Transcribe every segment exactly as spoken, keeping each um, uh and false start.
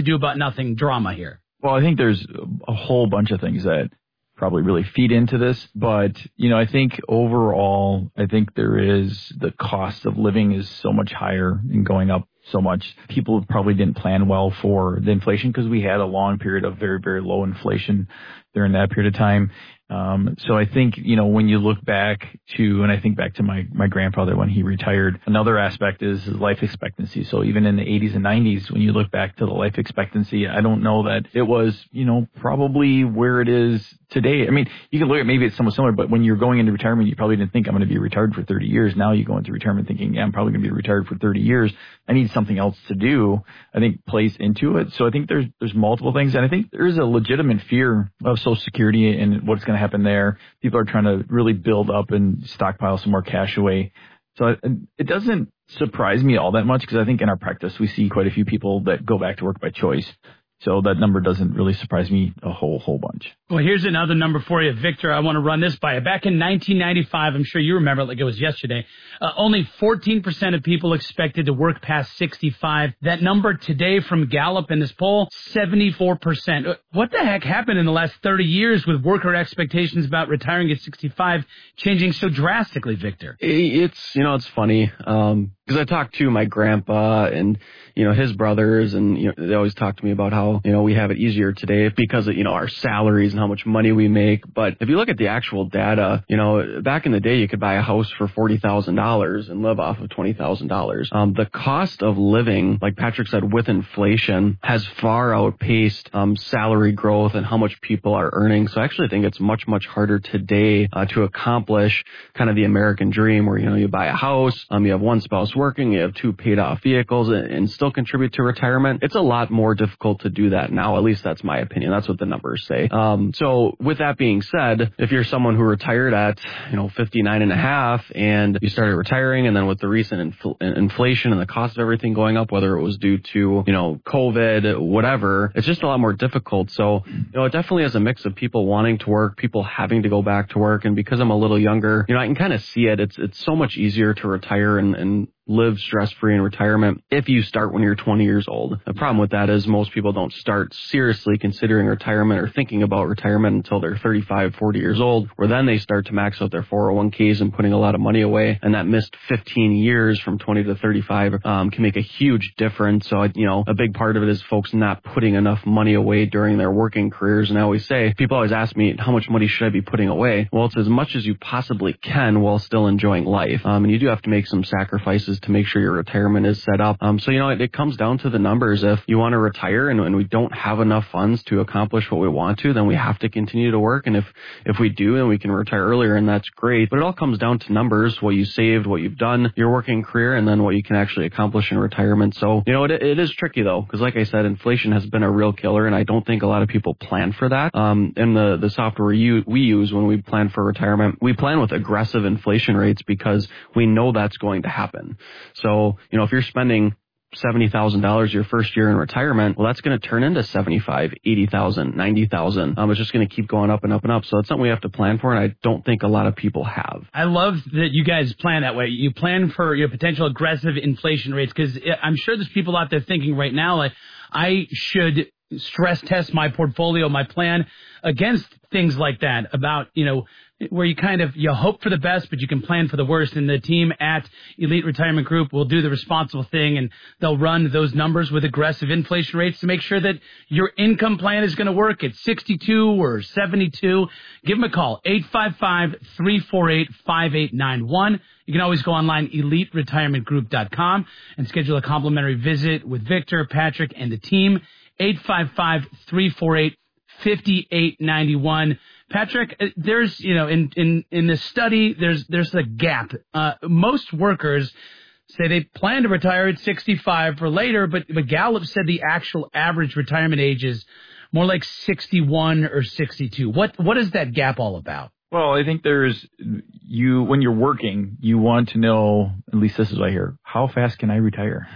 do about nothing drama here? Well, I think there's a whole bunch of things that probably really feed into this. But, you know, I think overall, I think there is the cost of living is so much higher and going up so much. People probably didn't plan well for the inflation because we had a long period of very, very low inflation during that period of time. Um, so I think, you know, when you look back to, and I think back to my, my grandfather when he retired, another aspect is life expectancy. So even in the eighties and nineties, when you look back to the life expectancy, I don't know that it was, you know, probably where it is today. I mean, you can look at maybe it's somewhat similar, but when you're going into retirement, you probably didn't think I'm going to be retired for thirty years. Now you go into retirement thinking, yeah, I'm probably going to be retired for thirty years. I need something else to do. I think plays into it. So I think there's, there's multiple things. And I think there's a legitimate fear of Social Security and what's going to happen there. People are trying to really build up and stockpile some more cash away. So it, it doesn't surprise me all that much because I think in our practice, we see quite a few people that go back to work by choice. So that number doesn't really surprise me a whole, whole bunch. Well, here's another number for you, Victor. I want to run this by you. Back in nineteen ninety-five, I'm sure you remember it like it was yesterday, uh, only fourteen percent of people expected to work past sixty-five. That number today from Gallup in this poll, seventy-four percent. What the heck happened in the last thirty years with worker expectations about retiring at sixty-five changing so drastically, Victor? It's, you know, it's funny. Um, Because I talked to my grandpa and, you know, his brothers, and, you know, they always talk to me about how, you know, we have it easier today because of, you know, our salaries and how much money we make. But if you look at the actual data, you know, back in the day, you could buy a house for forty thousand dollars and live off of twenty thousand dollars. Um, the cost of living, like Patrick said, with inflation has far outpaced um, salary growth and how much people are earning. So I actually think it's much, much harder today uh, to accomplish kind of the American dream where, you know, you buy a house, um, you have one spouse working, you have two paid off vehicles and, and still contribute to retirement. It's a lot more difficult to do that now. At least that's my opinion. That's what the numbers say. Um, so with that being said, if you're someone who retired at, you know, fifty-nine and a half and you started retiring, and then with the recent infl- inflation and the cost of everything going up, whether it was due to, you know, COVID, whatever, it's just a lot more difficult. So, you know, it definitely has a mix of people wanting to work, people having to go back to work. And because I'm a little younger, you know, I can kind of see it. It's, it's so much easier to retire and, and live stress-free in retirement if you start when you're twenty years old. The problem with that is most people don't start seriously considering retirement or thinking about retirement until they're thirty-five, forty years old, where then they start to max out their four oh one k's and putting a lot of money away. And that missed fifteen years from twenty to thirty-five um, can make a huge difference. So, you know, a big part of it is folks not putting enough money away during their working careers. And I always say, people always ask me, how much money should I be putting away? Well, it's as much as you possibly can while still enjoying life. Um, and you do have to make some sacrifices to make sure your retirement is set up. Um, so, you know, it, it comes down to the numbers. If you want to retire and, and we don't have enough funds to accomplish what we want to, then we have to continue to work. And if, if we do, then we can retire earlier, and that's great. But it all comes down to numbers, what you saved, what you've done, your working career, and then what you can actually accomplish in retirement. So, you know, it, it is tricky though, because like I said, inflation has been a real killer, and I don't think a lot of people plan for that. Um, in the, the software you, we use when we plan for retirement, we plan with aggressive inflation rates because we know that's going to happen. So, you know, if you're spending seventy thousand dollars your first year in retirement, well, that's going to turn into seventy-five, eighty thousand, ninety thousand. Um, it's just going to keep going up and up and up. So it's something we have to plan for, and I don't think a lot of people have. I love that you guys plan that way. You plan for your potential aggressive inflation rates, because I'm sure there's people out there thinking right now, like, I should stress test my portfolio, my plan against things like that, about, you know, where you kind of, you hope for the best, but you can plan for the worst. And the team at Elite Retirement Group will do the responsible thing, and they'll run those numbers with aggressive inflation rates to make sure that your income plan is going to work at sixty-two or seventy-two. Give them a call, eight five five, three four eight, five eight nine one. You can always go online, elite retirement group dot com, and schedule a complimentary visit with Victor, Patrick, and the team. eight five five, three four eight, five eight nine one. Patrick, there's, you know, in, in, in this study, there's, there's a gap. Uh, most workers say they plan to retire at sixty-five for later, but, but Gallup said the actual average retirement age is more like sixty-one or sixty-two. What, what is that gap all about? Well, I think there's, you, when you're working, you want to know, at least this is what I hear, how fast can I retire?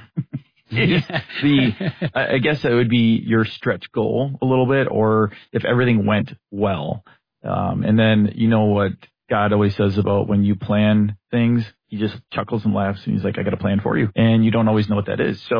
the, I guess that would be your stretch goal a little bit, or if everything went well. Um, and then, you know what God always says about when you plan things, he just chuckles and laughs, and he's like, I got a plan for you. And you don't always know what that is. So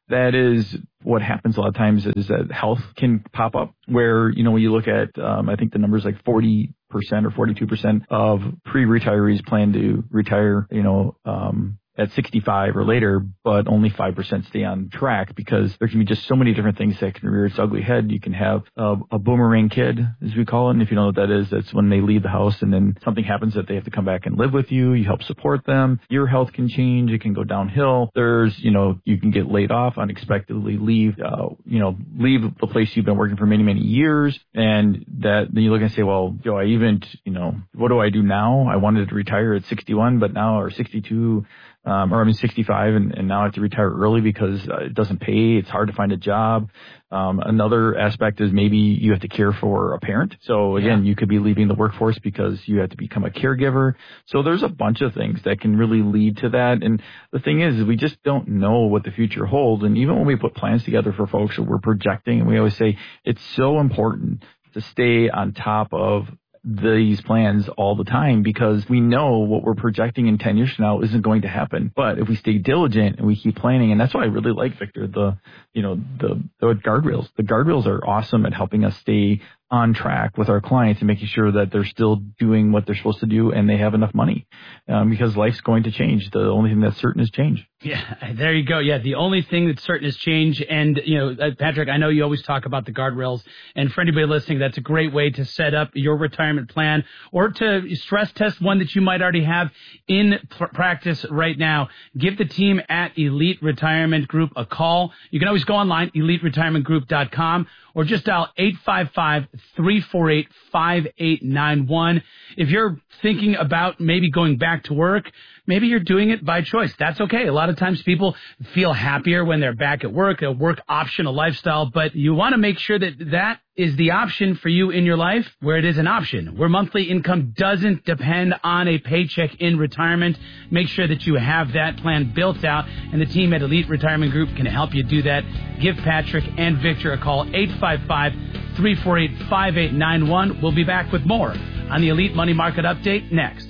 that is what happens a lot of times is that health can pop up where, you know, when you look at, um, I think the number is like forty percent or forty-two percent of pre-retirees plan to retire, you know, um, at sixty-five or later, but only five percent stay on track because there can be just so many different things that can rear its ugly head. You can have a, a boomerang kid, as we call it. And if you know what that is, that's when they leave the house and then something happens that they have to come back and live with you. You help support them. Your health can change. It can go downhill. There's, you know, you can get laid off unexpectedly, leave, uh, you know, leave the place you've been working for many, many years. And that then you look and say, well, do I even, you know, what do I do now? I wanted to retire at sixty-one, but now, or sixty-two, Um, or I mean sixty-five, and, and now I have to retire early because uh, it doesn't pay. It's hard to find a job. Um, another aspect is maybe you have to care for a parent. So again, yeah. you could be leaving the workforce because you have to become a caregiver. So there's a bunch of things that can really lead to that. And the thing is, we just don't know what the future holds. And even when we put plans together for folks that we're projecting, and we always say it's so important to stay on top of these plans all the time because we know what we're projecting in ten years from now isn't going to happen. But if we stay diligent and we keep planning, and that's why I really like, Victor, the, you know, the, the guardrails. The guardrails are awesome at helping us stay on track with our clients and making sure that they're still doing what they're supposed to do and they have enough money um, because life's going to change. The only thing that's certain is change. Yeah, there you go. Yeah, the only thing that's certain is change. And, you know, uh, Patrick, I know you always talk about the guardrails. And for anybody listening, that's a great way to set up your retirement plan or to stress test one that you might already have in pr- practice right now. Give the team at Elite Retirement Group a call. You can always go online, elite retirement group dot com, or just dial eight five five, three four eight, five eight nine one. If you're thinking about maybe going back to work, maybe you're doing it by choice. That's okay. A lot of times people feel happier when they're back at work, a work optional lifestyle, but you want to make sure that that is the option for you in your life where it is an option, where monthly income doesn't depend on a paycheck in retirement. Make sure that you have that plan built out, and the team at Elite Retirement Group can help you do that. Give Patrick and Victor a call, eight five five, three four eight, five eight nine one. We'll be back with more on the Elite Money Market Update next.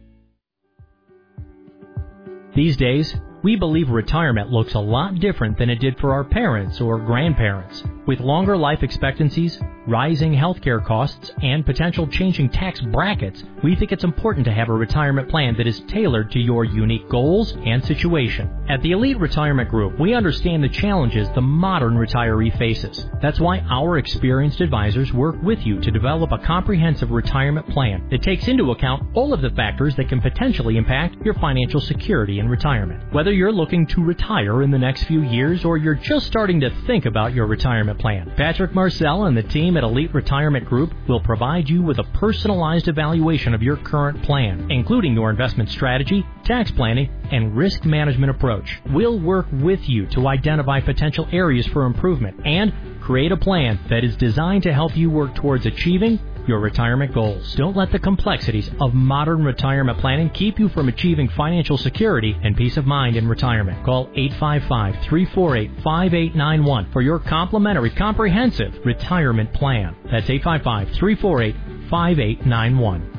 These days, we believe retirement looks a lot different than it did for our parents or grandparents. With longer life expectancies, rising healthcare costs, and potential changing tax brackets, we think it's important to have a retirement plan that is tailored to your unique goals and situation. At the Elite Retirement Group, we understand the challenges the modern retiree faces. That's why our experienced advisors work with you to develop a comprehensive retirement plan that takes into account all of the factors that can potentially impact your financial security in retirement. Whether you're looking to retire in the next few years or you're just starting to think about your retirement plan, Patrick Marcel and the team at Elite Retirement Group will provide you with a personalized evaluation of your current plan, including your investment strategy, tax planning, and risk management approach. We'll work with you to identify potential areas for improvement and create a plan that is designed to help you work towards achieving your retirement goals. Don't let the complexities of modern retirement planning keep you from achieving financial security and peace of mind in retirement. Call eight five five, three four eight, five eight nine one for your complimentary comprehensive retirement plan. That's eight five five, three four eight, five eight nine one.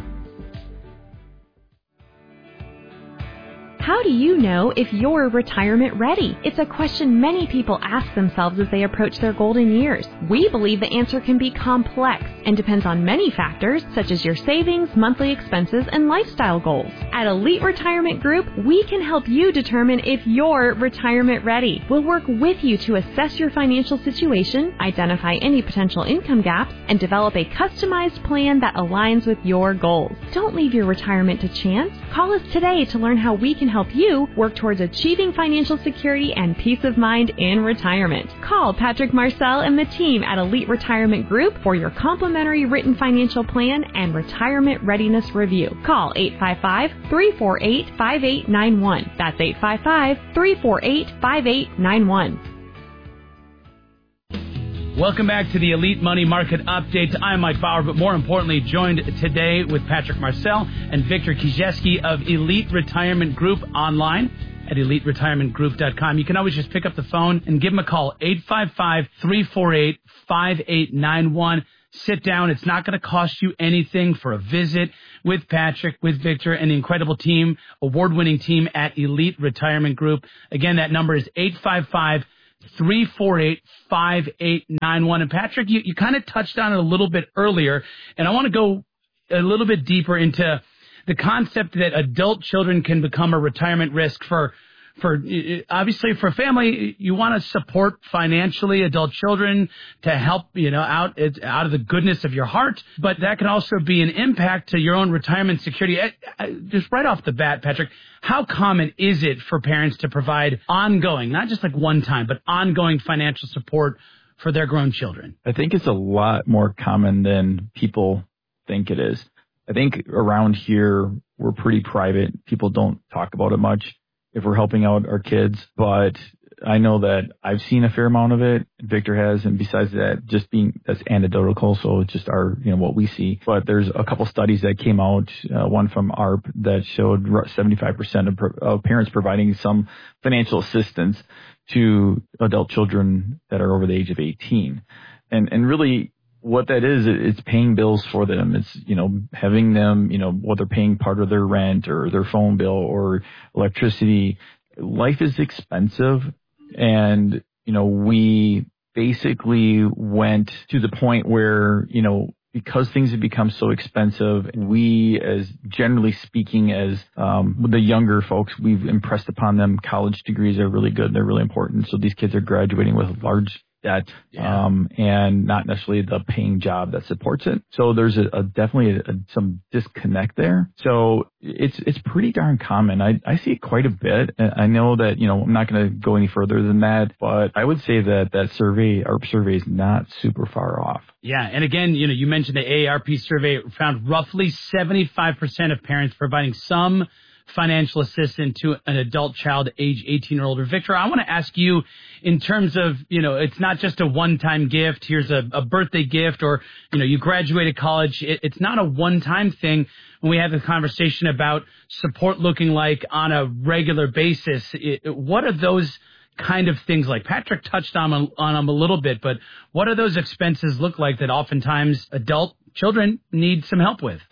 How do you know if you're retirement ready? It's a question many people ask themselves as they approach their golden years. We believe the answer can be complex and depends on many factors such as your savings, monthly expenses, and lifestyle goals. At Elite Retirement Group, we can help you determine if you're retirement ready. We'll work with you to assess your financial situation, identify any potential income gaps, and develop a customized plan that aligns with your goals. Don't leave your retirement to chance. Call us today to learn how we can help you work towards achieving financial security and peace of mind in retirement. Call Patrick Marcel and the team at Elite Retirement Group for your complimentary written financial plan and retirement readiness review. Call eight five five, three four eight, five eight nine one. That's eight five five, three four eight, five eight nine one. Welcome back to the Elite Money Market Update. I'm Mike Bauer, but more importantly, joined today with Patrick Marcel and Victor Kijewski of Elite Retirement Group online at elite retirement group dot com. You can always just pick up the phone and give them a call, eight five five, three four eight, five eight nine one. Sit down. It's not going to cost you anything for a visit with Patrick, with Victor, and the incredible team, award-winning team at Elite Retirement Group. Again, that number is eight five five, three four eight, five eight nine one. And Patrick, you, you kind of touched on it a little bit earlier, and I want to go a little bit deeper into the concept that adult children can become a retirement risk for For obviously for family, you want to support financially adult children to help, you know, out out of the goodness of your heart. But that can also be an impact to your own retirement security. Just right off the bat, Patrick, how common is it for parents to provide ongoing, not just like one time, but ongoing financial support for their grown children? I think it's a lot more common than people think it is. I think around here, we're pretty private. People don't talk about it much if we're helping out our kids, but I know that I've seen a fair amount of it. Victor has, and besides that, just being, that's anecdotal, so it's just our, you know, what we see. But there's a couple studies that came out, uh, one from A R P that showed seventy-five percent of, of parents providing some financial assistance to adult children that are over the age of eighteen. And, and really, what that is, it's paying bills for them. It's, you know, having them, you know, whether paying part of their rent or their phone bill or electricity. Life is expensive. And, you know, we basically went to the point where, you know, because things have become so expensive, we, as generally speaking, as um, the younger folks, we've impressed upon them college degrees are really good. They're really important. So these kids are graduating with large debt, yeah. um, and not necessarily the paying job that supports it. So there's a, a definitely a, a, some disconnect there. So it's it's pretty darn common. I, I see it quite a bit. I know that, you know, I'm not going to go any further than that, but I would say that that survey, A R P survey, is not super far off. Yeah, and again, you know, you mentioned the A A R P survey found roughly seventy-five percent of parents providing some financial assistance to an adult child age eighteen or older. Victor, I want to ask you in terms of, you know, it's not just a one-time gift. Here's a, a birthday gift, or, you know, you graduated college. It, it's not a one-time thing. When we have the conversation about support looking like on a regular basis, it, what are those kind of things like? Patrick touched on, on them a little bit, but what do those expenses look like that oftentimes adult children need some help with?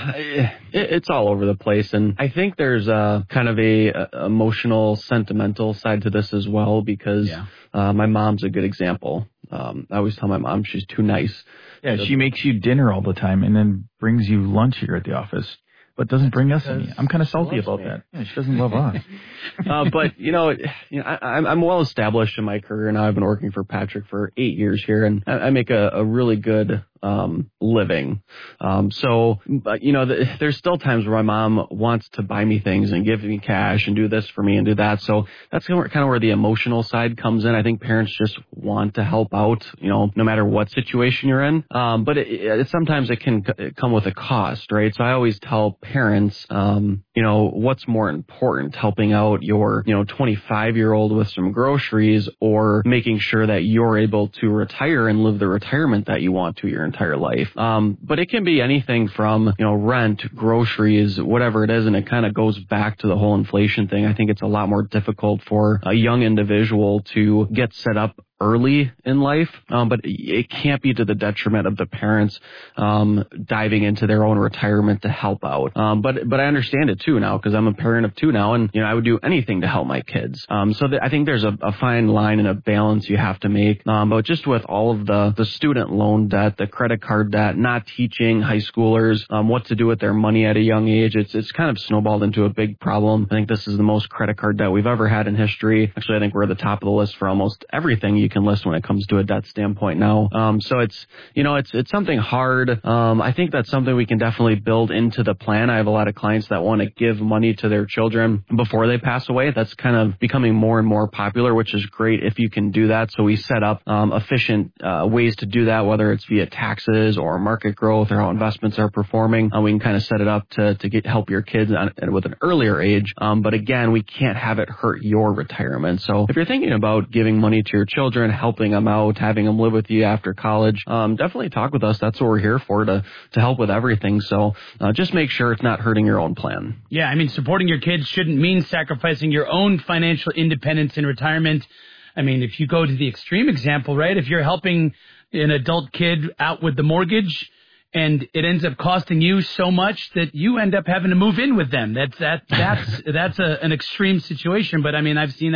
It's all over the place, and I think there's a kind of a, a emotional, sentimental side to this as well, because yeah. uh, my mom's a good example. Um, I always tell my mom she's too nice. Yeah, she makes you dinner all the time and then brings you lunch here at the office, but doesn't bring us any. I'm kind of salty about me. that. Yeah, she doesn't love us. uh, but, you know, you know I, I'm well established in my career now. I've been working for Patrick for eight years here, and I, I make a, a really good um, living. Um, so, but, you know, the, there's still times where my mom wants to buy me things and give me cash and do this for me and do that. So that's kind of, kind of where the emotional side comes in. I think parents just want to help out, you know, no matter what situation you're in. Um, but it, it, sometimes it can c- come with a cost, right? So I always tell parents, um, you know, what's more important, helping out your, you know, twenty-five year old with some groceries, or making sure that you're able to retire and live the retirement that you want to your entire life. Um, but it can be anything from, you know, rent, groceries, whatever it is. And it kind of goes back to the whole inflation thing. I think it's a lot more difficult for a young individual to get set up early in life, um, but it can't be to the detriment of the parents um, diving into their own retirement to help out. Um, but but I understand it too now, because I'm a parent of two now, and you know I would do anything to help my kids. Um, so th- I think there's a, a fine line and a balance you have to make. Um, but just with all of the the student loan debt, the credit card debt, not teaching high schoolers um, what to do with their money at a young age, it's it's kind of snowballed into a big problem. I think this is the most credit card debt we've ever had in history. Actually, I think we're at the top of the list for almost everything you can list when it comes to a debt standpoint now. Um, so it's, you know, it's, it's something hard. Um, I think that's something we can definitely build into the plan. I have a lot of clients that want to give money to their children before they pass away. That's kind of becoming more and more popular, which is great if you can do that. So we set up um, efficient uh, ways to do that, whether it's via taxes or market growth or how investments are performing. Uh, we can kind of set it up to, to get help your kids on, with an earlier age. Um, but again, we can't have it hurt your retirement. So if you're thinking about giving money to your children, helping them out, having them live with you after college, um, definitely talk with us. That's what we're here for, to to help with everything. So uh, just make sure it's not hurting your own plan. Yeah, I mean, supporting your kids shouldn't mean sacrificing your own financial independence in retirement. I mean, if you go to the extreme example, right, if you're helping an adult kid out with the mortgage, and it ends up costing you so much that you end up having to move in with them. That's that that's that's a, an extreme situation. But I mean, I've seen that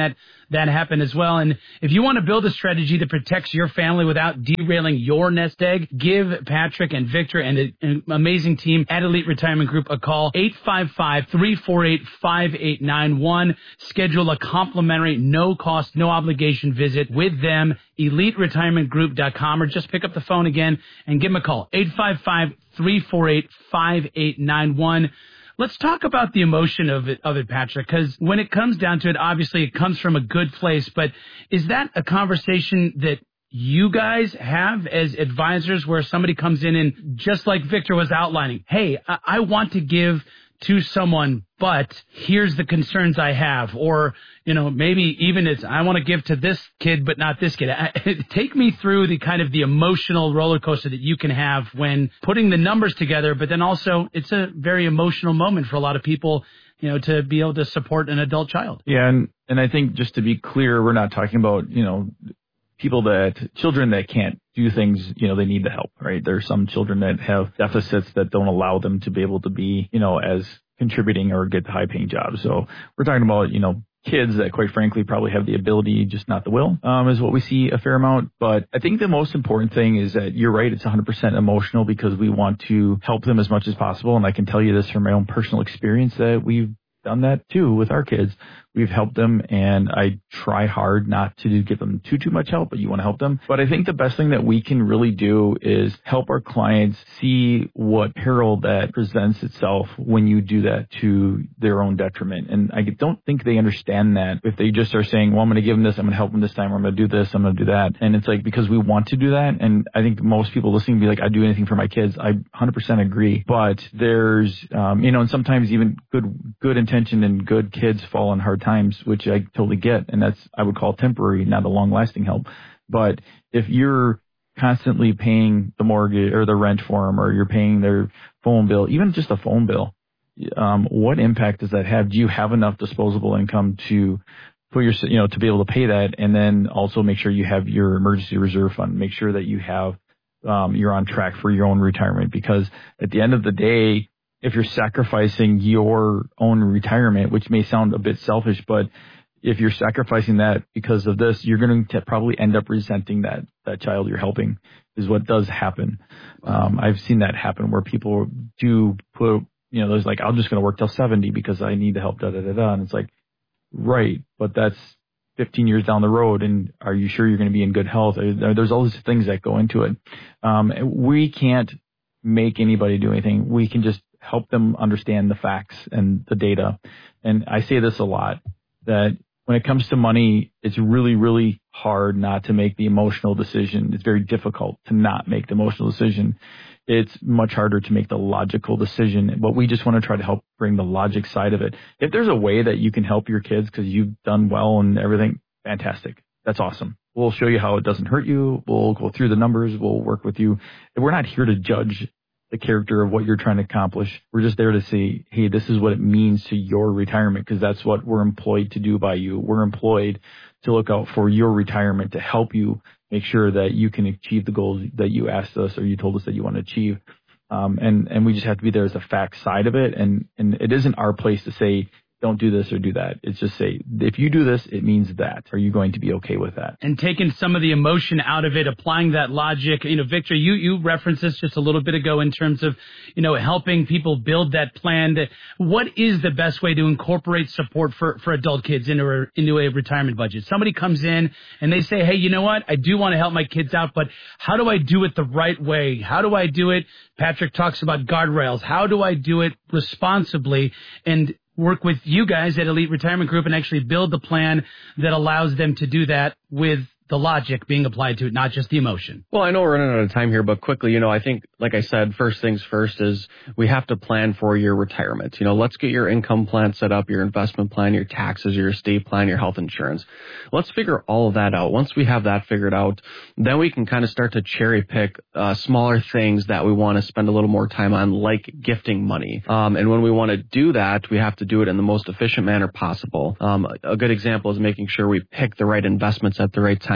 that happen as well. And if you want to build a strategy that protects your family without derailing your nest egg, give Patrick and Victor and an amazing team at Elite Retirement Group a call, eight five five, three four eight, five eight nine one. Schedule a complimentary, no-cost, no-obligation visit with them, elite retirement group dot com, or just pick up the phone again and give them a call, eight five five, three four eight, five eight nine one. Let's talk about the emotion of it, of it, Patrick, because when it comes down to it, obviously it comes from a good place, but is that a conversation that you guys have as advisors where somebody comes in and, just like Victor was outlining, hey, I, I want to give to someone, but here's the concerns I have, or, you know, maybe even it's, I want to give to this kid, but not this kid. I, take me through the kind of the emotional roller coaster that you can have when putting the numbers together, but then also it's a very emotional moment for a lot of people, you know, to be able to support an adult child. Yeah. And, and I think just to be clear, we're not talking about, you know, people that, children that can't do things, you know, they need the help, right? There are some children that have deficits that don't allow them to be able to be, you know, as contributing or get high paying jobs. So we're talking about, you know, kids that quite frankly probably have the ability, just not the will, um, is what we see a fair amount. But I think the most important thing is that you're right. It's one hundred percent emotional because we want to help them as much as possible. And I can tell you this from my own personal experience that we've done that too with our kids. We've helped them, and I try hard not to give them too, too much help, but you want to help them. But I think the best thing that we can really do is help our clients see what peril that presents itself when you do that to their own detriment. And I don't think they understand that if they just are saying, well, I'm going to give them this, I'm going to help them this time, or I'm going to do this, I'm going to do that. And it's like, because we want to do that. And I think most people listening be like, I'd do anything for my kids. I one hundred percent agree. But there's, um, you know, and sometimes even good, good intention and good kids fall on hard times, which I totally get. And that's, I would call temporary, not a long lasting help. But if you're constantly paying the mortgage or the rent for them, or you're paying their phone bill, even just a phone bill, um, what impact does that have? Do you have enough disposable income to put your, you know, to be able to pay that? And then also make sure you have your emergency reserve fund, make sure that you have, um, you're on track for your own retirement, because at the end of the day, if you're sacrificing your own retirement, which may sound a bit selfish, but if you're sacrificing that because of this, you're going to probably end up resenting that, that child you're helping, is what does happen. Um, I've seen that happen where people do put, you know, there's like, I'm just going to work till seventy because I need to help, da, da, da, da. And it's like, right, but that's fifteen years down the road. And are you sure you're going to be in good health? There's all these things that go into it. Um, we can't make anybody do anything. We can just help them understand the facts and the data. And I say this a lot, that when it comes to money, it's really, really hard not to make the emotional decision. It's very difficult to not make the emotional decision. It's much harder to make the logical decision, but we just want to try to help bring the logic side of it. If there's a way that you can help your kids because you've done well and everything, fantastic. That's awesome. We'll show you how it doesn't hurt you. We'll go through the numbers. We'll work with you. We're not here to judge the character of what you're trying to accomplish. We're just there to say, hey, this is what it means to your retirement, because that's what we're employed to do by you. We're employed to look out for your retirement, to help you make sure that you can achieve the goals that you asked us or you told us that you want to achieve. Um, and, and we just have to be there as a fact side of it. And, and it isn't our place to say, don't do this or do that. It's just say, if you do this, it means that. Are you going to be okay with that? And taking some of the emotion out of it, applying that logic. You know, Victor, you, you referenced this just a little bit ago in terms of, you know, helping people build that plan. That what is the best way to incorporate support for, for adult kids into a, into a retirement budget? Somebody comes in and they say, hey, you know what? I do want to help my kids out, but how do I do it the right way? How do I do it? Patrick talks about guardrails. How do I do it responsibly? And work with you guys at Elite Retirement Group and actually build the plan that allows them to do that with the logic being applied to it, not just the emotion. Well, I know we're running out of time here, but quickly, you know, I think, like I said, first things first is we have to plan for your retirement. You know, let's get your income plan set up, your investment plan, your taxes, your estate plan, your health insurance. Let's figure all of that out. Once we have that figured out, then we can kind of start to cherry pick uh, smaller things that we want to spend a little more time on, like gifting money. Um, and when we want to do that, we have to do it in the most efficient manner possible. Um, a good example is making sure we pick the right investments at the right time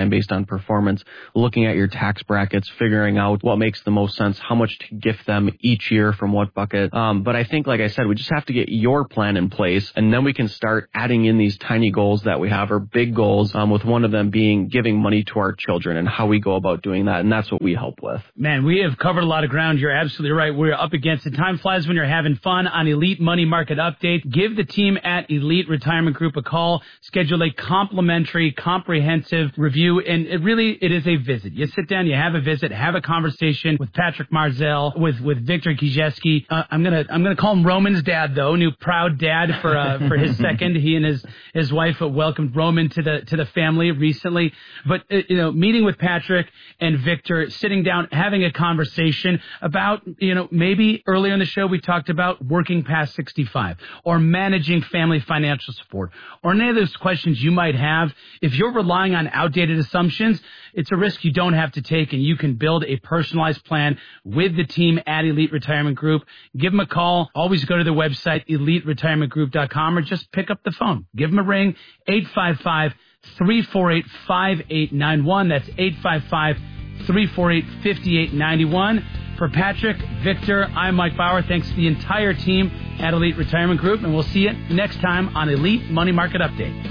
time based on performance, looking at your tax brackets, figuring out what makes the most sense, how much to gift them each year from what bucket. Um, but I think, like I said, we just have to get your plan in place, and then we can start adding in these tiny goals that we have, or big goals, um, with one of them being giving money to our children and how we go about doing that. And that's what we help with. Man, we have covered a lot of ground. You're absolutely right. We're up against it. Time flies when you're having fun. On Elite Money Market Update, give the team at Elite Retirement Group a call. Schedule a complimentary, comprehensive review. And it really, it is a visit. You sit down, you have a visit, have a conversation with Patrick Marzell, with, with Victor Kijewski. Uh, I'm going to, I'm going to call him Roman's dad, though, new proud dad for, uh, for his second. He and his, his wife welcomed Roman to the, to the family recently. But, uh, you know, meeting with Patrick and Victor, sitting down, having a conversation about, you know, maybe earlier in the show we talked about working past sixty-five or managing family financial support or any of those questions you might have. If you're relying on outdated assumptions, it's a risk you don't have to take, and you can build a personalized plan with the team at Elite Retirement Group. Give them a call. Always go to their website, elite retirement group dot com, or just pick up the phone. Give them a ring, eight five five, three four eight, five eight nine one. That's eight five five, three four eight, five eight nine one. For Patrick, Victor, I'm Mike Bauer. Thanks to the entire team at Elite Retirement Group, and we'll see you next time on Elite Money Market Update.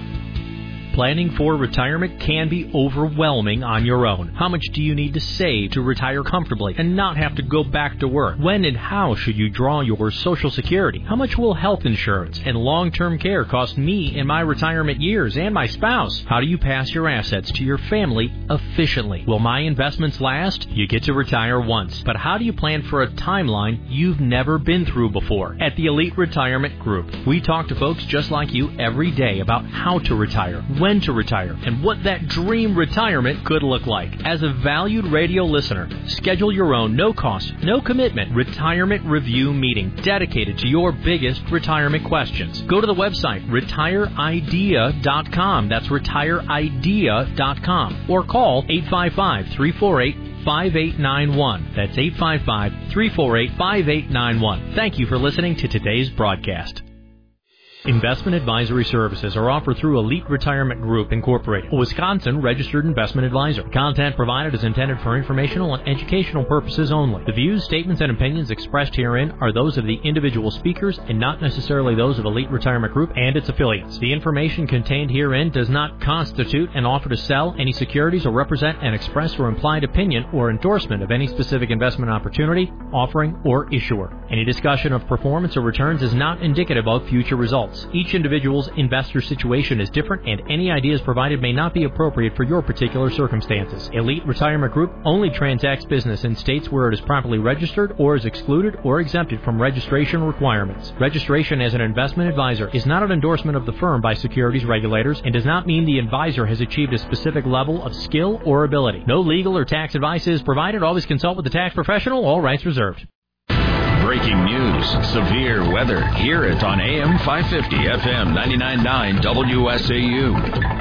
Planning for retirement can be overwhelming on your own. How much do you need to save to retire comfortably and not have to go back to work? When and how should you draw your Social Security? How much will health insurance and long-term care cost me in my retirement years and my spouse? How do you pass your assets to your family efficiently? Will my investments last? You get to retire once, but how do you plan for a timeline you've never been through before? At the Elite Retirement Group, we talk to folks just like you every day about how to retire, when to retire, and what that dream retirement could look like. As a valued radio listener, schedule your own no-cost, no-commitment retirement review meeting dedicated to your biggest retirement questions. Go to the website retire idea dot com. That's retire idea dot com. Or call eight five five, three four eight, five eight nine one. That's eight five five, three four eight, five eight nine one. Thank you for listening to today's broadcast. Investment advisory services are offered through Elite Retirement Group, Incorporated, a Wisconsin-registered investment advisor. Content provided is intended for informational and educational purposes only. The views, statements, and opinions expressed herein are those of the individual speakers and not necessarily those of Elite Retirement Group and its affiliates. The information contained herein does not constitute an offer to sell any securities or represent an express or implied opinion or endorsement of any specific investment opportunity, offering, or issuer. Any discussion of performance or returns is not indicative of future results. Each individual's investor situation is different, and any ideas provided may not be appropriate for your particular circumstances. Elite Retirement Group only transacts business in states where it is properly registered or is excluded or exempted from registration requirements. Registration as an investment advisor is not an endorsement of the firm by securities regulators and does not mean the advisor has achieved a specific level of skill or ability. No legal or tax advice is provided. Always consult with the tax professional. All rights reserved. Breaking news, severe weather. Hear it on A M five fifty, F M ninety-nine point nine W S A U.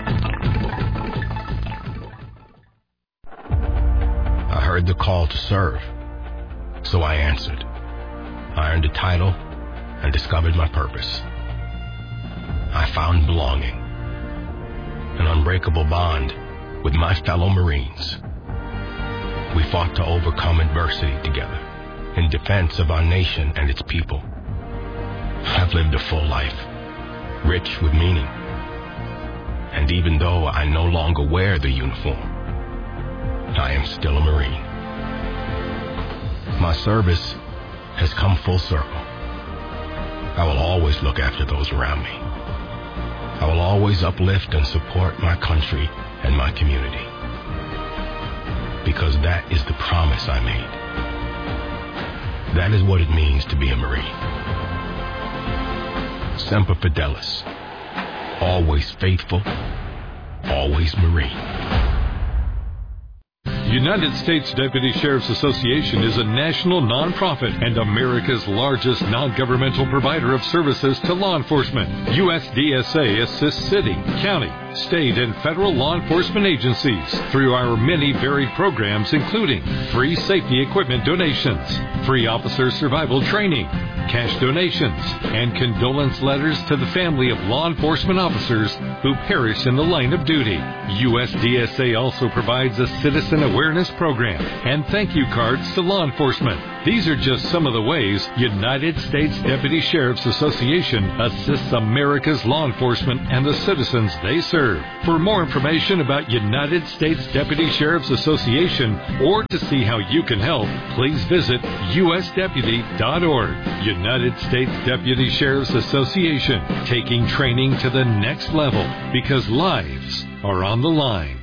I heard the call to serve, so I answered. I earned a title and discovered my purpose. I found belonging, an unbreakable bond with my fellow Marines. We fought to overcome adversity together, in defense of our nation and its people. I've lived a full life, rich with meaning. And even though I no longer wear the uniform, I am still a Marine. My service has come full circle. I will always look after those around me. I will always uplift and support my country and my community. Because that is the promise I made. That is what it means to be a Marine. Semper Fidelis. Always faithful. Always Marine. United States Deputy Sheriff's Association is a national nonprofit and America's largest non-governmental provider of services to law enforcement. U S D S A assists city, county, state, and federal law enforcement agencies through our many varied programs, including free safety equipment donations, free officer survival training, cash donations, and condolence letters to the family of law enforcement officers who perish in the line of duty. U S D S A also provides a citizen awareness program and thank you cards to law enforcement. These are just some of the ways United States Deputy Sheriff's Association assists America's law enforcement and the citizens they serve. For more information about United States Deputy Sheriff's Association or to see how you can help, please visit U S deputy dot org. United States Deputy Sheriff's Association, taking training to the next level because lives are on the line.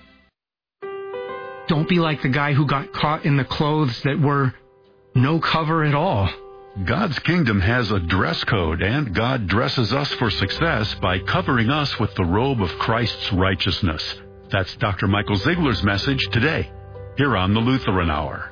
Don't be like the guy who got caught in the clothes that were no cover at all. God's kingdom has a dress code, and God dresses us for success by covering us with the robe of Christ's righteousness. That's Doctor Michael Ziegler's message today, here on the Lutheran Hour.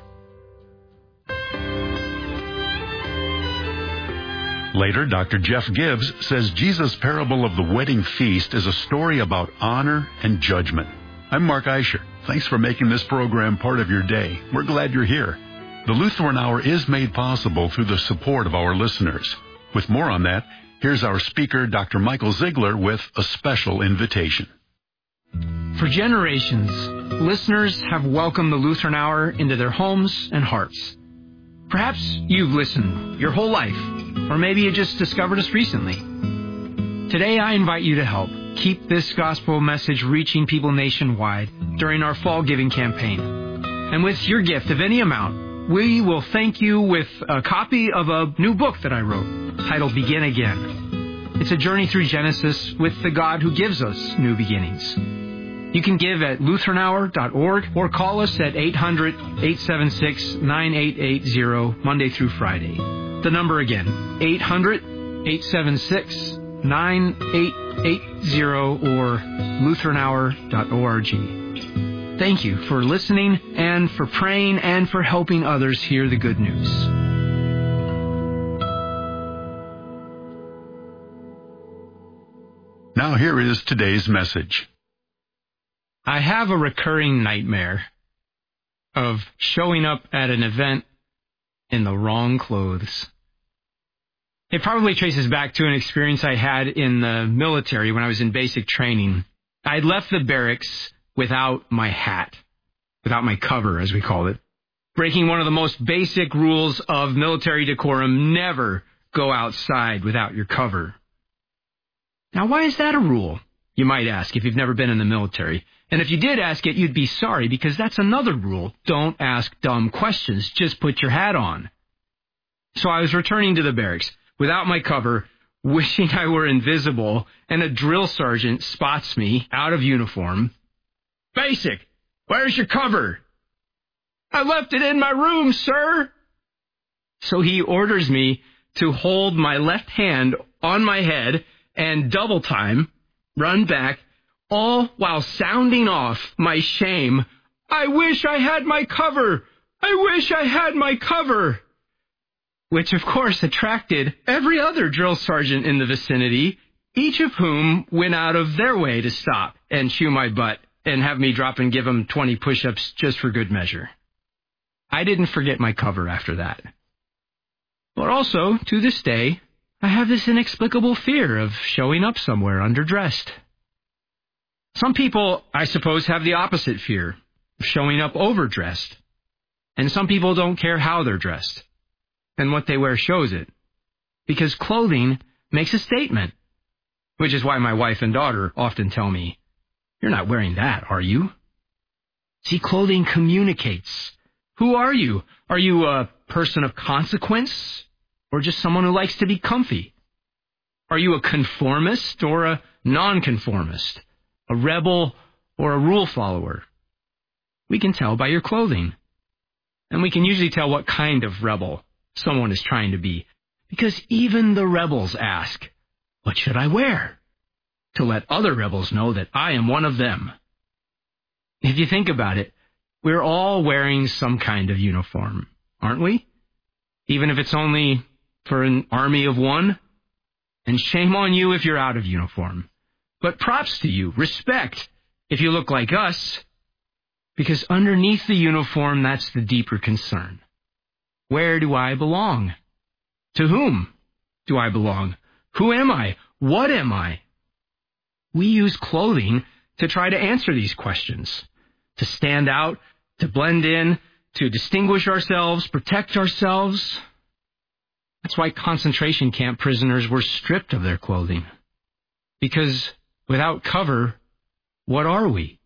Later, Doctor Jeff Gibbs says Jesus' parable of the wedding feast is a story about honor and judgment. I'm Mark Eicher. Thanks for making this program part of your day. We're glad you're here. The Lutheran Hour is made possible through the support of our listeners. With more on that, here's our speaker, Doctor Michael Ziegler, with a special invitation. For generations, listeners have welcomed the Lutheran Hour into their homes and hearts. Perhaps you've listened your whole life, or maybe you just discovered us recently. Today, I invite you to help keep this gospel message reaching people nationwide during our fall giving campaign. And with your gift of any amount, we will thank you with a copy of a new book that I wrote titled Begin Again. It's a journey through Genesis with the God who gives us new beginnings. You can give at lutheran hour dot org or call us at eight hundred, eight seven six, nine eight eight zero Monday through Friday. The number again, eight hundred, eight seven six, nine eight eight zero or lutheran hour dot org. Thank you for listening and for praying and for helping others hear the good news. Now here is today's message. I have a recurring nightmare of showing up at an event in the wrong clothes. It probably traces back to an experience I had in the military when I was in basic training. I had left the barracks without my hat, without my cover, as we call it, breaking one of the most basic rules of military decorum: never go outside without your cover. Now, why is that a rule, you might ask, if you've never been in the military? And if you did ask it, you'd be sorry, because that's another rule. Don't ask dumb questions. Just put your hat on. So I was returning to the barracks without my cover, wishing I were invisible, and a drill sergeant spots me out of uniform. Basic, where's your cover? I left it in my room, sir. So he orders me to hold my left hand on my head and double time, run back, all while sounding off my shame. I wish I had my cover. I wish I had my cover. Which, of course, attracted every other drill sergeant in the vicinity, each of whom went out of their way to stop and chew my butt and have me drop and give them twenty push-ups just for good measure. I didn't forget my cover after that. But also, to this day, I have this inexplicable fear of showing up somewhere underdressed. Some people, I suppose, have the opposite fear, of showing up overdressed. And some people don't care how they're dressed, and what they wear shows it. Because clothing makes a statement, which is why my wife and daughter often tell me, "You're not wearing that, are you?" See, clothing communicates. Who are you? Are you a person of consequence, or just someone who likes to be comfy? Are you a conformist or a nonconformist? A rebel or a rule follower? We can tell by your clothing. And we can usually tell what kind of rebel someone is trying to be. Because even the rebels ask, "What should I wear?" to let other rebels know that I am one of them. If you think about it, we're all wearing some kind of uniform, aren't we? Even if it's only for an army of one. And shame on you if you're out of uniform. But props to you, respect, if you look like us, because underneath the uniform, that's the deeper concern. Where do I belong? To whom do I belong? Who am I? What am I? We use clothing to try to answer these questions, to stand out, to blend in, to distinguish ourselves, protect ourselves. That's why concentration camp prisoners were stripped of their clothing. Because without cover, what are we?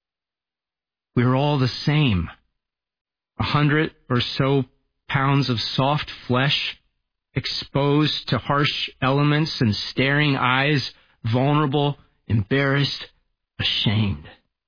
We're all the same. A hundred or so pounds of soft flesh, exposed to harsh elements and staring eyes, vulnerable, embarrassed, ashamed.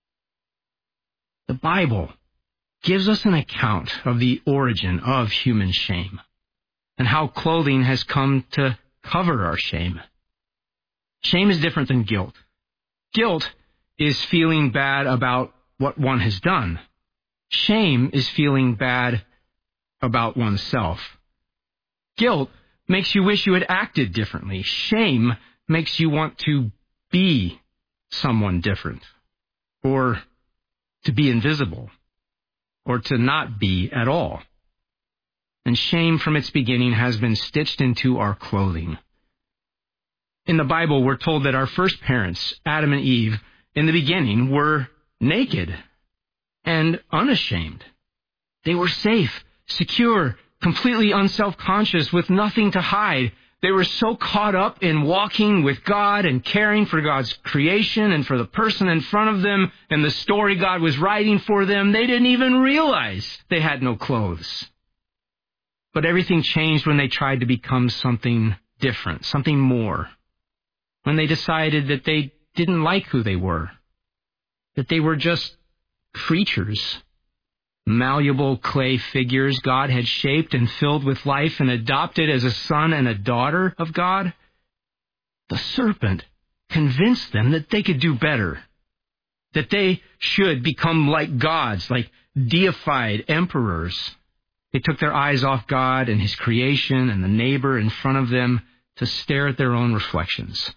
The Bible gives us an account of the origin of human shame and how clothing has come to cover our shame. Shame is different than guilt. Guilt is feeling bad about what one has done. Shame is feeling bad about oneself. Guilt makes you wish you had acted differently. Shame makes you want to be someone different, or to be invisible, or to not be at all. And shame from its beginning has been stitched into our clothing. In the Bible, we're told that our first parents, Adam and Eve, in the beginning were naked and unashamed. They were safe, secure, completely unself-conscious, with nothing to hide. They were so caught up in walking with God and caring for God's creation and for the person in front of them and the story God was writing for them, they didn't even realize they had no clothes. But everything changed when they tried to become something different, something more. When they decided that they didn't like who they were, that they were just creatures, malleable clay figures God had shaped and filled with life and adopted as a son and a daughter of God. The serpent convinced them that they could do better, that they should become like gods, like deified emperors. They took their eyes off God and His creation and the neighbor in front of them to stare at their own reflections.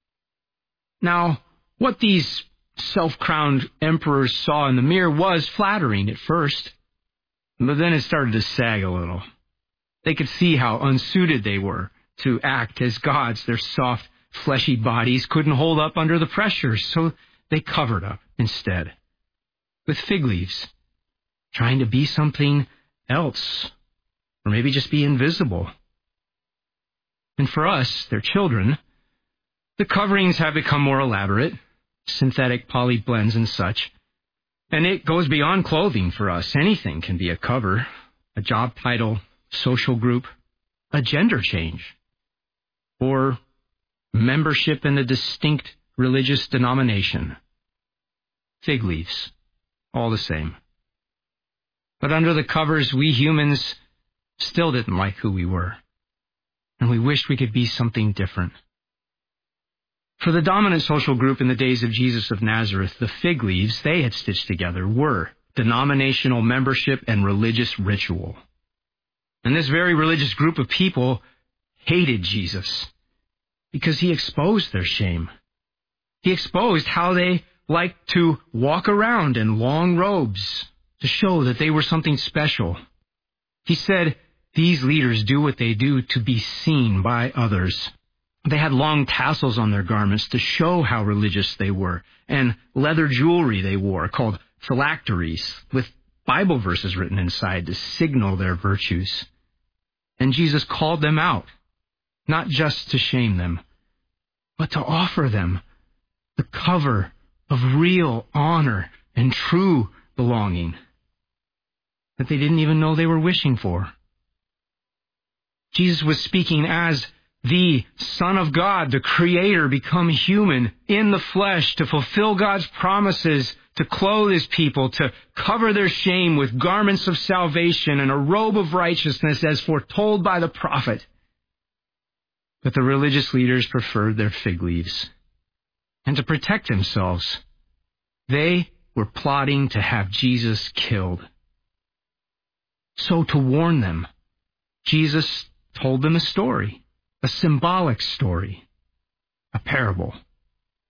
Now, what these self-crowned emperors saw in the mirror was flattering at first, but then it started to sag a little. They could see how unsuited they were to act as gods. Their soft, fleshy bodies couldn't hold up under the pressure, so they covered up instead with fig leaves, trying to be something else, or maybe just be invisible. And for us, their children, the coverings have become more elaborate, synthetic poly blends and such. And it goes beyond clothing for us. Anything can be a cover, a job title, social group, a gender change, or membership in a distinct religious denomination. Fig leaves, all the same. But under the covers, we humans still didn't like who we were, and we wished we could be something different. For the dominant social group in the days of Jesus of Nazareth, the fig leaves they had stitched together were denominational membership and religious ritual. And this very religious group of people hated Jesus because He exposed their shame. He exposed how they liked to walk around in long robes to show that they were something special. He said, these leaders do what they do to be seen by others. They had long tassels on their garments to show how religious they were, and leather jewelry they wore called phylacteries, with Bible verses written inside to signal their virtues. And Jesus called them out, not just to shame them, but to offer them the cover of real honor and true belonging that they didn't even know they were wishing for. Jesus was speaking as the Son of God, the Creator, become human in the flesh to fulfill God's promises, to clothe His people, to cover their shame with garments of salvation and a robe of righteousness as foretold by the prophet. But the religious leaders preferred their fig leaves. And to protect themselves, they were plotting to have Jesus killed. So to warn them, Jesus told them a story. A symbolic story, a parable.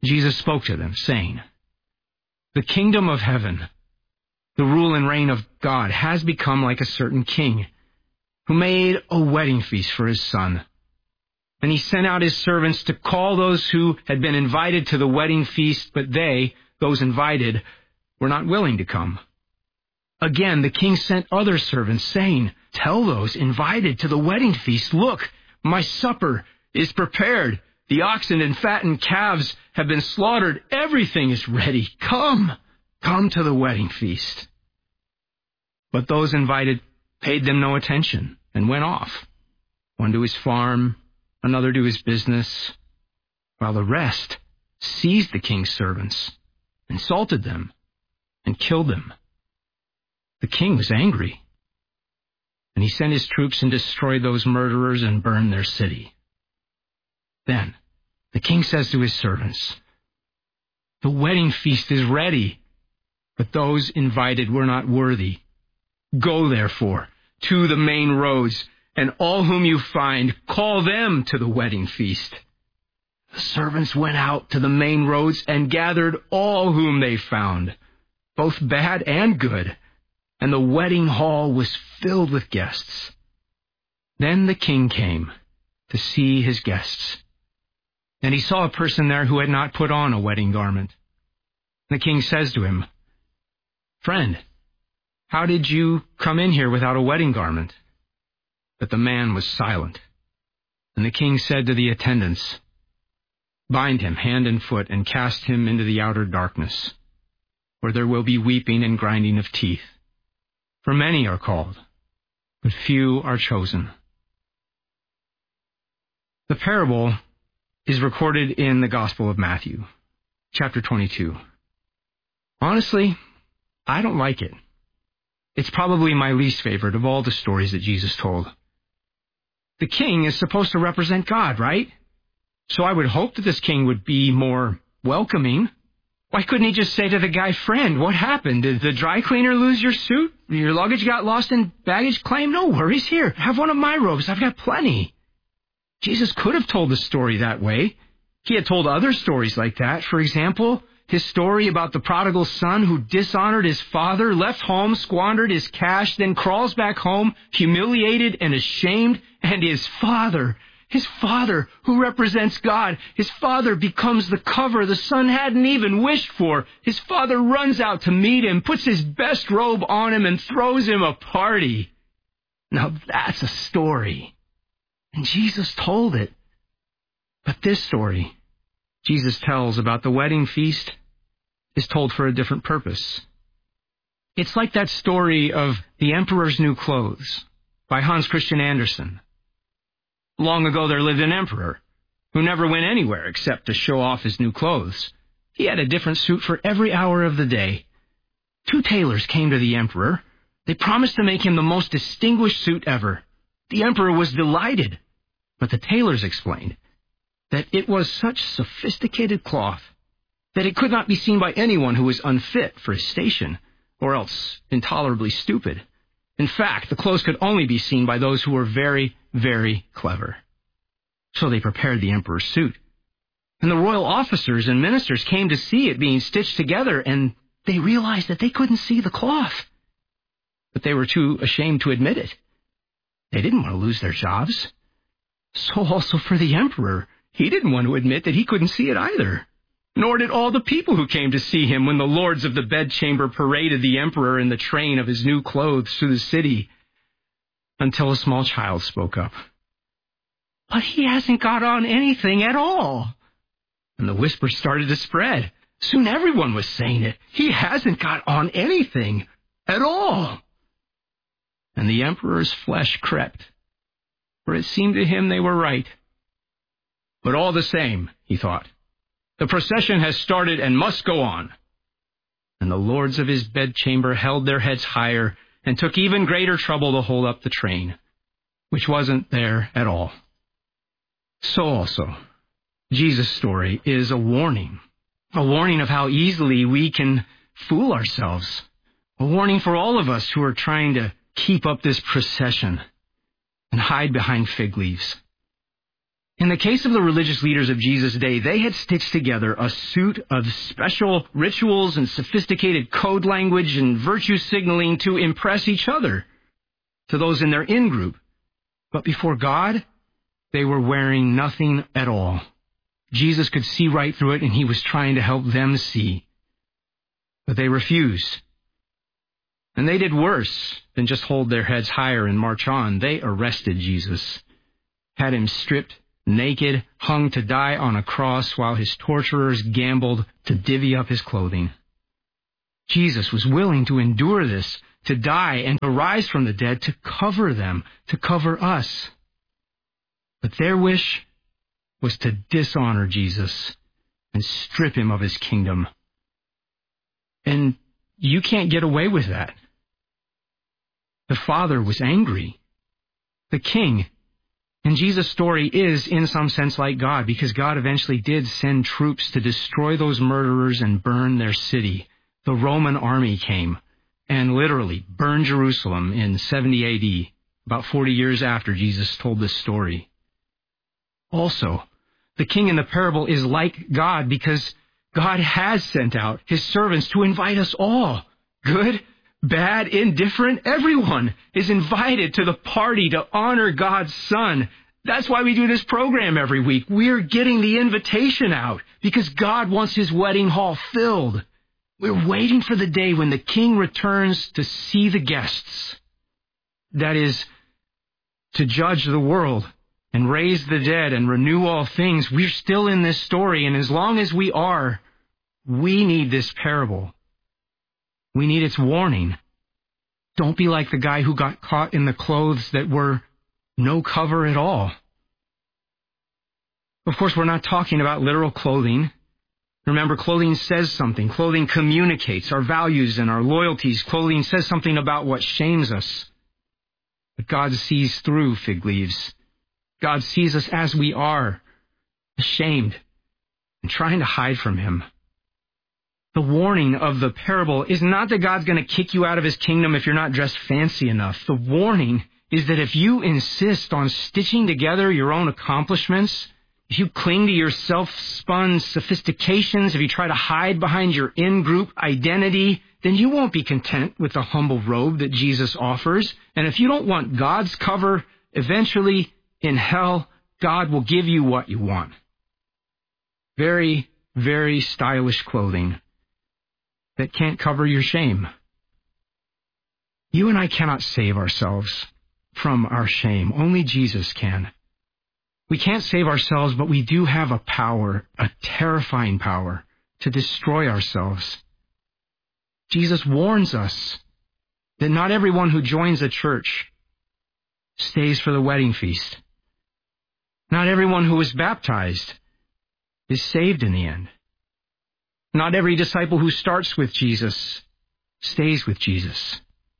Jesus spoke to them, saying, "The kingdom of heaven, the rule and reign of God, has become like a certain king who made a wedding feast for his son. And he sent out his servants to call those who had been invited to the wedding feast, but they, those invited, were not willing to come. Again, the king sent other servants, saying, 'Tell those invited to the wedding feast, look, my supper is prepared. The oxen and fattened calves have been slaughtered. Everything is ready. Come, come to the wedding feast.' But those invited paid them no attention and went off, one to his farm, another to his business, while the rest seized the king's servants, insulted them, and killed them. The king was angry, and he sent his troops and destroyed those murderers and burned their city. Then the king says to his servants, 'The wedding feast is ready, but those invited were not worthy. Go, therefore, to the main roads, and all whom you find, call them to the wedding feast.' The servants went out to the main roads and gathered all whom they found, both bad and good, and the wedding hall was filled with guests. Then the king came to see his guests, and he saw a person there who had not put on a wedding garment. The king says to him, 'Friend, how did you come in here without a wedding garment?' But the man was silent. And the king said to the attendants, 'Bind him hand and foot and cast him into the outer darkness, where there will be weeping and grinding of teeth. For many are called, but few are chosen.'" The parable is recorded in the Gospel of Matthew, chapter twenty-two. Honestly, I don't like it. It's probably my least favorite of all the stories that Jesus told. The king is supposed to represent God, right? So I would hope that this king would be more welcoming. Why couldn't he just say to the guy, "Friend, what happened? Did the dry cleaner lose your suit? Your luggage got lost in baggage claim? No worries. Here, have one of my robes. I've got plenty." Jesus could have told the story that way. He had told other stories like that. For example, his story about the prodigal son who dishonored his father, left home, squandered his cash, then crawls back home, humiliated and ashamed, and his father, his father who represents God, his father becomes the cover the son hadn't even wished for. His father runs out to meet him, puts his best robe on him, and throws him a party. Now that's a story. And Jesus told it. But this story Jesus tells about the wedding feast is told for a different purpose. It's like that story of The Emperor's New Clothes by Hans Christian Andersen. Long ago there lived an emperor who never went anywhere except to show off his new clothes. He had a different suit for every hour of the day. Two tailors came to the emperor. They promised to make him the most distinguished suit ever. The emperor was delighted, but the tailors explained that it was such sophisticated cloth that it could not be seen by anyone who was unfit for his station, or else intolerably stupid. In fact, the clothes could only be seen by those who were very, very clever. So they prepared the emperor's suit. And the royal officers and ministers came to see it being stitched together, and they realized that they couldn't see the cloth. But they were too ashamed to admit it. They didn't want to lose their jobs. So also for the emperor, he didn't want to admit that he couldn't see it either. Nor did all the people who came to see him when the lords of the bedchamber paraded the emperor in the train of his new clothes through the city, until a small child spoke up. "But he hasn't got on anything at all." And the whisper started to spread. Soon everyone was saying it. "He hasn't got on anything at all." And the emperor's flesh crept, for it seemed to him they were right. But all the same, he thought, the procession has started and must go on. And the lords of his bedchamber held their heads higher and took even greater trouble to hold up the train, which wasn't there at all. So also, Jesus' story is a warning, a warning of how easily we can fool ourselves, a warning for all of us who are trying to keep up this procession and hide behind fig leaves. In the case of the religious leaders of Jesus' day, they had stitched together a suit of special rituals and sophisticated code language and virtue signaling to impress each other, to those in their in-group. But before God, they were wearing nothing at all. Jesus could see right through it, and he was trying to help them see. But they refused. And they did worse than just hold their heads higher and march on. They arrested Jesus, had him stripped naked, hung to die on a cross while his torturers gambled to divvy up his clothing. Jesus was willing to endure this, to die and to rise from the dead, to cover them, to cover us. But their wish was to dishonor Jesus and strip him of his kingdom. And you can't get away with that. The Father was angry. The King. And Jesus' story is, in some sense, like God, because God eventually did send troops to destroy those murderers and burn their city. The Roman army came and literally burned Jerusalem in seventy A D, about forty years after Jesus told this story. Also, the king in the parable is like God because God has sent out his servants to invite us all, good, bad, indifferent, everyone is invited to the party to honor God's Son. That's why we do this program every week. We're getting the invitation out because God wants his wedding hall filled. We're waiting for the day when the king returns to see the guests. That is, to judge the world and raise the dead and renew all things. We're still in this story, and as long as we are, we need this parable. We need its warning. Don't be like the guy who got caught in the clothes that were no cover at all. Of course, we're not talking about literal clothing. Remember, clothing says something. Clothing communicates our values and our loyalties. Clothing says something about what shames us. But God sees through fig leaves. God sees us as we are, ashamed and trying to hide from him. The warning of the parable is not that God's going to kick you out of his kingdom if you're not dressed fancy enough. The warning is that if you insist on stitching together your own accomplishments, if you cling to your self-spun sophistications, if you try to hide behind your in-group identity, then you won't be content with the humble robe that Jesus offers. And if you don't want God's cover, eventually in hell, God will give you what you want. Very, very stylish clothing that can't cover your shame. You and I cannot save ourselves from our shame. Only Jesus can. We can't save ourselves, but we do have a power, a terrifying power, to destroy ourselves. Jesus warns us that not everyone who joins a church stays for the wedding feast. Not everyone who is baptized is saved in the end. Not every disciple who starts with Jesus stays with Jesus.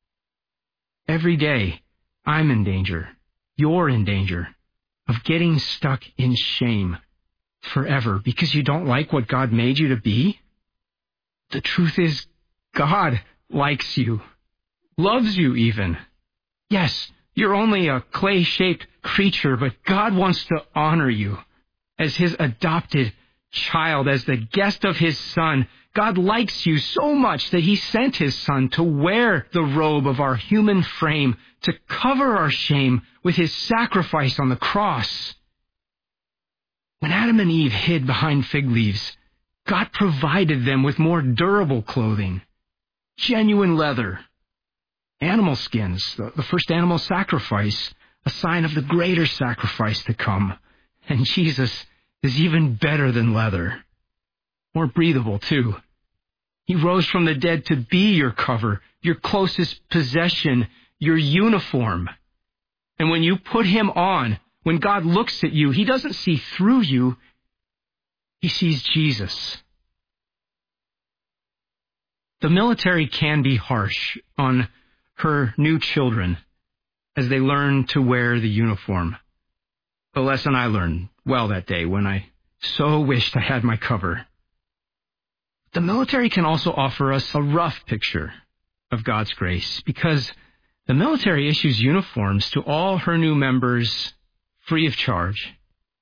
Every day, I'm in danger. You're in danger of getting stuck in shame forever because you don't like what God made you to be. The truth is, God likes you, loves you even. Yes, you're only a clay-shaped creature, but God wants to honor you as his adopted child, as the guest of his Son. God likes you so much that he sent his Son to wear the robe of our human frame, to cover our shame with his sacrifice on the cross. When Adam and Eve hid behind fig leaves, God provided them with more durable clothing, genuine leather, animal skins, the, the first animal sacrifice, a sign of the greater sacrifice to come. And Jesus is even better than leather. More breathable, too. He rose from the dead to be your cover, your closest possession, your uniform. And when you put him on, when God looks at you, he doesn't see through you. He sees Jesus. The military can be harsh on her new children as they learn to wear the uniform. The lesson I learned well that day when I so wished I had my cover. The military can also offer us a rough picture of God's grace because the military issues uniforms to all her new members free of charge.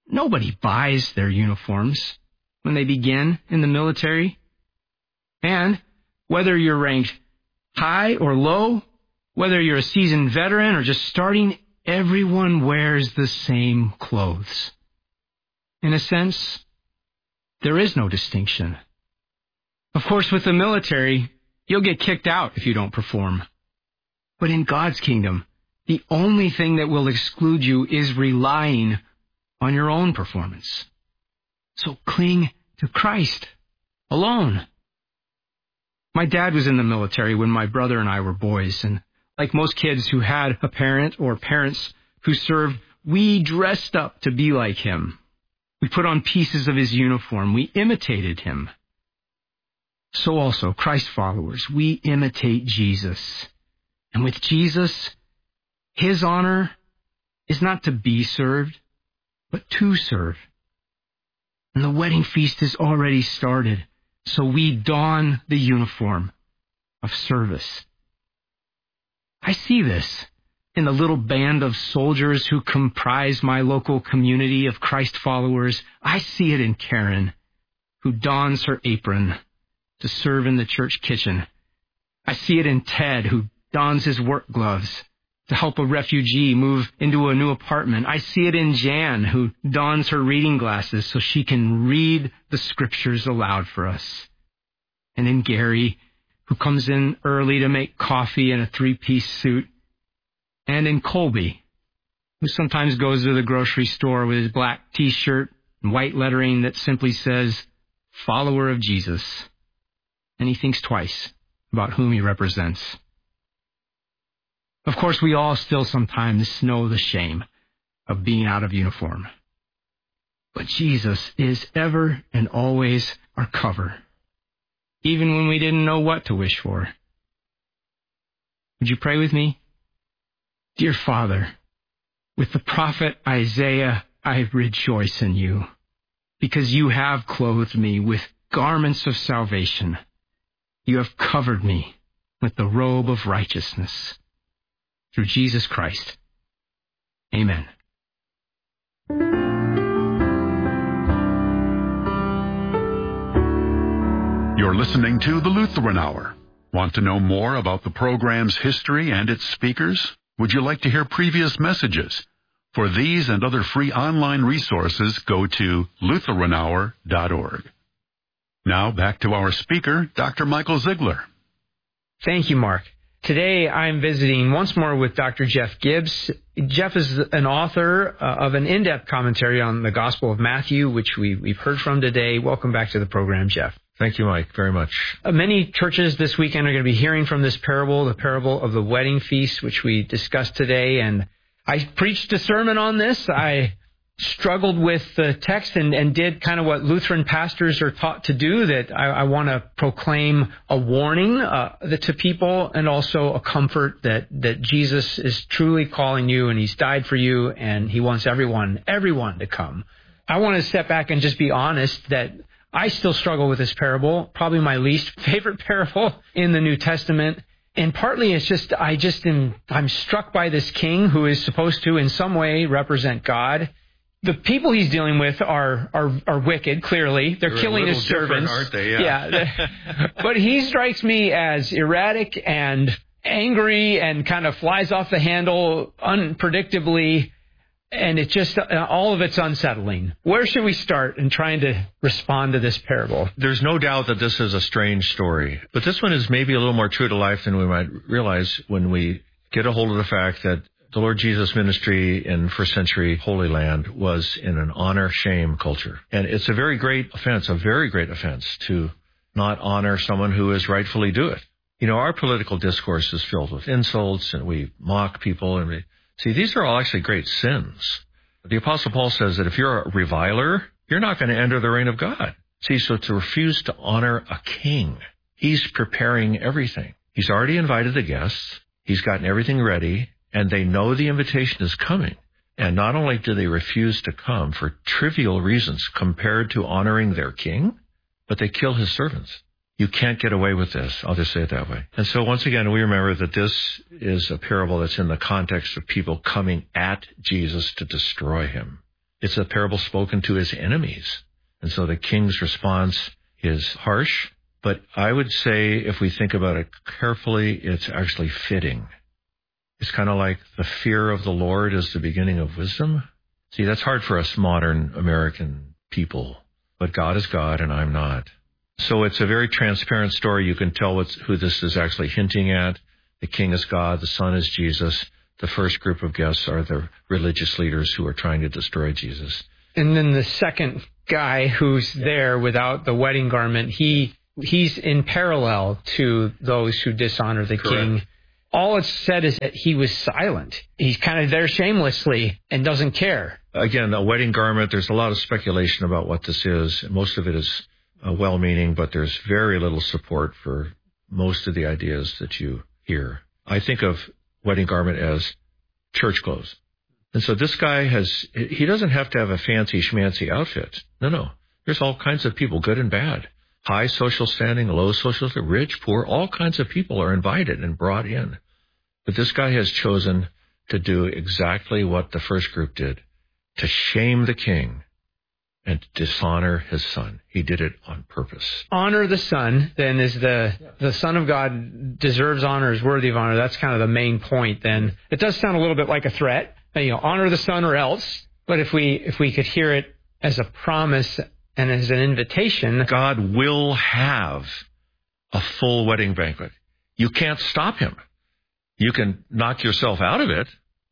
Nobody buys their uniforms when they begin in the military. And whether you're ranked high or low, whether you're a seasoned veteran or just starting, everyone wears the same clothes. In a sense, there is no distinction. Of course, with the military, you'll get kicked out if you don't perform. But in God's kingdom, the only thing that will exclude you is relying on your own performance. So cling to Christ alone. My dad was in the military when my brother and I were boys, and like most kids who had a parent or parents who served, we dressed up to be like him. We put on pieces of his uniform. We imitated him. So also, Christ followers, we imitate Jesus. And with Jesus, his honor is not to be served, but to serve. And the wedding feast has already started, so we don the uniform of service. I see this in the little band of soldiers who comprise my local community of Christ followers. I see it in Karen, who dons her apron to serve in the church kitchen. I see it in Ted, who dons his work gloves to help a refugee move into a new apartment. I see it in Jan, who dons her reading glasses so she can read the scriptures aloud for us. And in Gary, who comes in early to make coffee in a three-piece suit. And in Colby, who sometimes goes to the grocery store with his black T-shirt and white lettering that simply says, "Follower of Jesus." And he thinks twice about whom he represents. Of course, we all still sometimes know the shame of being out of uniform. But Jesus is ever and always our cover, even when we didn't know what to wish for. Would you pray with me? Dear Father, with the prophet Isaiah, I rejoice in you, because you have clothed me with garments of salvation. You have covered me with the robe of righteousness. Through Jesus Christ. Amen. You're listening to the Lutheran Hour. Want to know more about the program's history and its speakers? Would you like to hear previous messages? For these and other free online resources, go to lutheran hour dot org. Now back to our speaker, Doctor Michael Ziegler. Thank you, Mark. Today, I'm visiting once more with Doctor Jeff Gibbs. Jeff is an author uh, of an in-depth commentary on the Gospel of Matthew, which we, we've heard from today. Welcome back to the program, Jeff. Thank you, Mike, very much. Uh, many churches this weekend are going to be hearing from this parable, the parable of the wedding feast, which we discussed today. And I preached a sermon on this. I struggled with the text and, and did kind of what Lutheran pastors are taught to do, that I, I want to proclaim a warning uh, to people and also a comfort that, that Jesus is truly calling you and he's died for you and he wants everyone, everyone to come. I want to step back and just be honest that I still struggle with this parable, probably my least favorite parable in the New Testament. And partly it's just, I just am, I'm struck by this king who is supposed to in some way represent God. The people he's dealing with are are, are wicked, clearly. They're, They're killing his servants. Aren't they? Yeah. yeah. But he strikes me as erratic and angry and kind of flies off the handle unpredictably. And it just, all of it's unsettling. Where should we start in trying to respond to this parable? There's no doubt that this is a strange story. But this one is maybe a little more true to life than we might realize when we get a hold of the fact that the Lord Jesus' ministry in first century Holy Land was in an honor-shame culture. And it's a very great offense, a very great offense to not honor someone who is rightfully due it. You know, our political discourse is filled with insults, and we mock people. And we see, these are all actually great sins. The Apostle Paul says that if you're a reviler, you're not going to enter the reign of God. See, so to refuse to honor a king, he's preparing everything. He's already invited the guests. He's gotten everything ready. And they know the invitation is coming. And not only do they refuse to come for trivial reasons compared to honoring their king, but they kill his servants. You can't get away with this. I'll just say it that way. And so once again, we remember that this is a parable that's in the context of people coming at Jesus to destroy him. It's a parable spoken to his enemies. And so the king's response is harsh. But I would say if we think about it carefully, it's actually fitting. It's kind of like the fear of the Lord is the beginning of wisdom. See, that's hard for us modern American people. But God is God and I'm not. So it's a very transparent story. You can tell what's, who this is actually hinting at. The king is God. The son is Jesus. The first group of guests are the religious leaders who are trying to destroy Jesus. And then the second guy who's there without the wedding garment, he he's in parallel to those who dishonor the Correct. king. All it's said is that he was silent. He's kind of there shamelessly and doesn't care. Again, a wedding garment, there's a lot of speculation about what this is. Most of it is uh, well-meaning, but there's very little support for most of the ideas that you hear. I think of wedding garment as church clothes. And so this guy has, he doesn't have to have a fancy schmancy outfit. No, no. There's all kinds of people, good and bad. High social standing, low social standing, rich, poor, all kinds of people are invited and brought in. But this guy has chosen to do exactly what the first group did, to shame the king and dishonor his son. He did it on purpose. Honor the son, then, is the the Son of God deserves honor, is worthy of honor. That's kind of the main point, then. It does sound a little bit like a threat. You know, honor the son or else. But if we if we could hear it as a promise and as an invitation, God will have a full wedding banquet. You can't stop him. You can knock yourself out of it,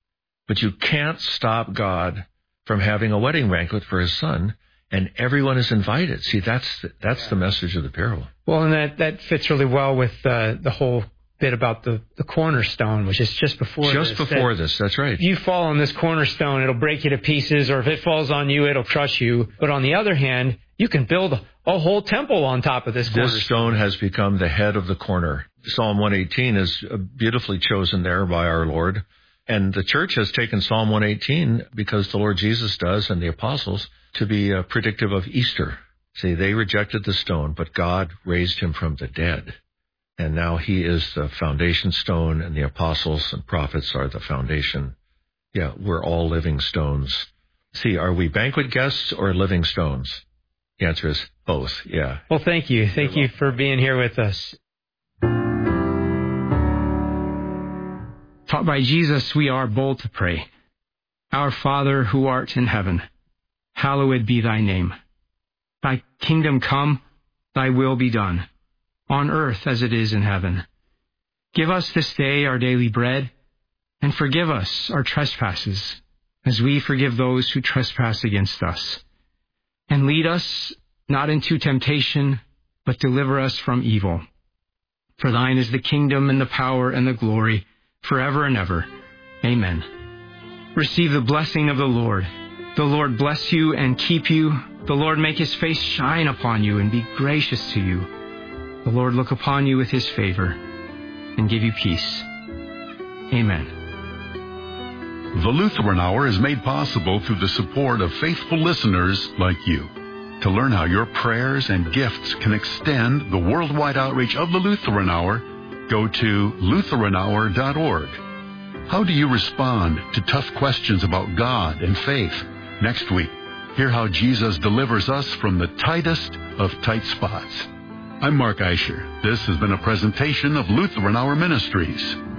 but you can't stop God from having a wedding banquet for his son, and everyone is invited. See, that's the, that's the message of the parable. Well, and that, that fits really well with uh, the whole bit about the, the cornerstone, which is just before Just this. before that this, that's right. If you fall on this cornerstone, it'll break you to pieces, or if it falls on you, it'll crush you. But on the other hand, you can build a whole temple on top of this cornerstone. This stone has become the head of the corner. Psalm one eighteen is beautifully chosen there by our Lord. And the church has taken Psalm one eighteen, because the Lord Jesus does, and the apostles, to be uh, predictive of Easter. See, they rejected the stone, but God raised him from the dead. And now he is the foundation stone, and the apostles and prophets are the foundation. Yeah, we're all living stones. See, are we banquet guests or living stones? The answer is both, yeah. Well, thank you. Thank you for being here with us. Taught by Jesus, we are bold to pray. Our Father, who art in heaven, hallowed be thy name. Thy kingdom come, thy will be done, on earth as it is in heaven. Give us this day our daily bread, and forgive us our trespasses, as we forgive those who trespass against us. And lead us not into temptation, but deliver us from evil. For thine is the kingdom and the power and the glory, forever and ever. Amen. Receive the blessing of the Lord. The Lord bless you and keep you. The Lord make his face shine upon you and be gracious to you. The Lord look upon you with his favor and give you peace. Amen. The Lutheran Hour is made possible through the support of faithful listeners like you. To learn how your prayers and gifts can extend the worldwide outreach of the Lutheran Hour, go to lutheran hour dot org. How do you respond to tough questions about God and faith? Next week, hear how Jesus delivers us from the tightest of tight spots. I'm Mark Eicher. This has been a presentation of Lutheran Hour Ministries.